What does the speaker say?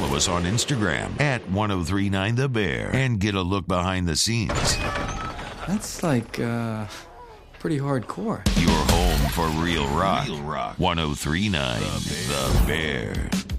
follow us on Instagram at 1039 The Bear and get a look behind the scenes. That's like, pretty hardcore. Your home for real rock. 1039 The Bear.